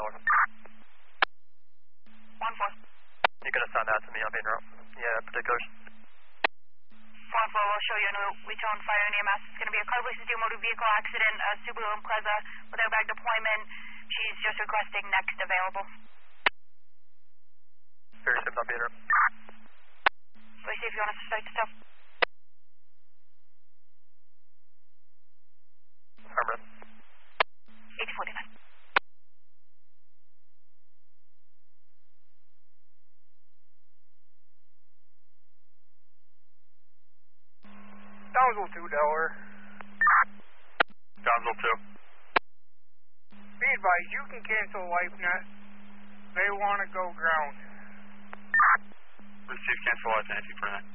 Delaware. 1-4. You can assign that to me, I'll be in route. Yeah, particulars. 1-4, we'll show you a note. We tone fire and EMS. It's going to be a car versus motor vehicle accident, Subaru Impreza with airbag deployment. She's just requesting next available. Very simple, I'll be in route. So see if you want us to start the stuff. Affirmative. 849. Townsville 2, Delaware. Townsville 2. Be advised, you can cancel LifeNet. They want to go ground. Receive cancel life, anything for that.